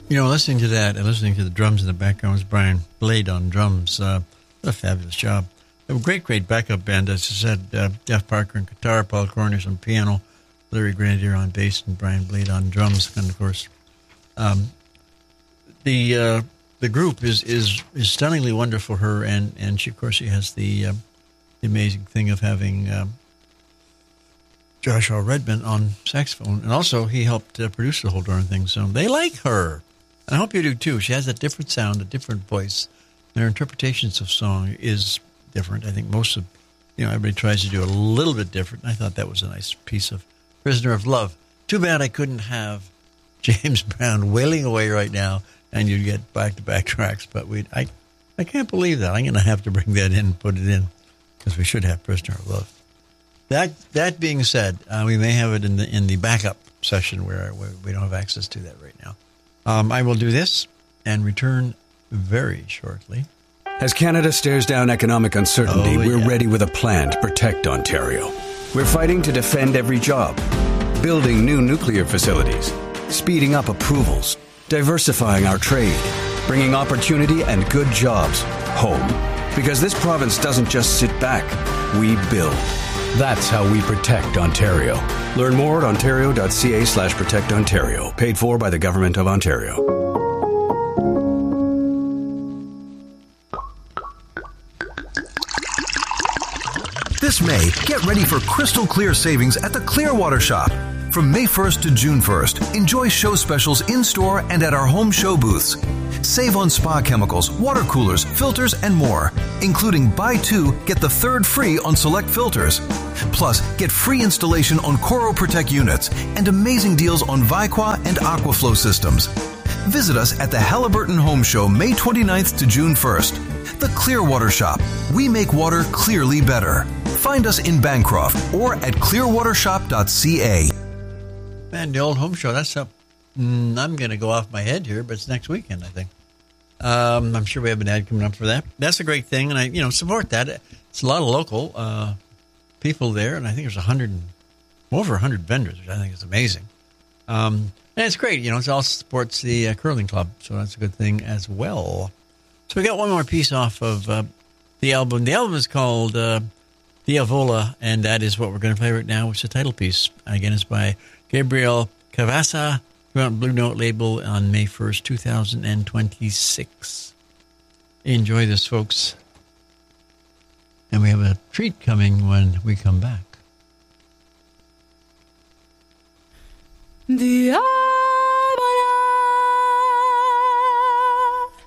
Listening to that and listening to the drums in the background was Brian Blade on drums. What a fabulous job. A great, great backup band, as I said. Jeff Parker on guitar, Paul Cornish on piano, Larry Grenadier on bass, and Brian Blade on drums. And, of course, the group is stunningly wonderful, her, and she, of course, she has the amazing thing of having Joshua Redman on saxophone. And also, he helped produce the whole darn thing, so they like her. And I hope you do, too. She has a different sound, a different voice. And her interpretations of song is different. I think most of, everybody tries to do a little bit different. I thought that was a nice piece of Prisoner of Love. Too bad I couldn't have James Brown wailing away right now and you'd get back-to-back tracks. But I can't believe that. I'm going to have to bring that in and put it in because we should have Prisoner of Love. That being said, we may have it in the backup session where we don't have access to that right now. I will do this and return very shortly. As Canada stares down economic uncertainty, we're ready with a plan to protect Ontario. We're fighting to defend every job, building new nuclear facilities, speeding up approvals, diversifying our trade, bringing opportunity and good jobs home. Because this province doesn't just sit back, we build. That's how we protect Ontario. Learn more at ontario.ca/protectontario. Paid for by the Government of Ontario. This May, get ready for crystal clear savings at the Clearwater Shop. From May 1st to June 1st, enjoy show specials in-store and at our home show booths. Save on spa chemicals, water coolers, filters, and more, including buy two, get the third free on select filters. Plus, get free installation on Coro Protect units and amazing deals on Vicqua and Aquaflow systems. Visit us at the Halliburton Home Show May 29th to June 1st. The Clearwater Shop. We make water clearly better. Find us in Bancroft or at clearwatershop.ca. Man, the old home show, that's up. I'm going to go off my head here, but it's next weekend, I think. I'm sure we have an ad coming up for that. That's a great thing, and I support that. It's a lot of local people there, and I think there's over 100 vendors, which I think is amazing. And it's great, it also supports the curling club, so that's a good thing as well. So we got one more piece off of the album. The album is called Diavola, and that is what we're going to play right now, which is the title piece. Again, it's by Gabriel Cavassa, Blue Note label on May 1st, 2026. Enjoy this, folks. And we have a treat coming when we come back. Diavola.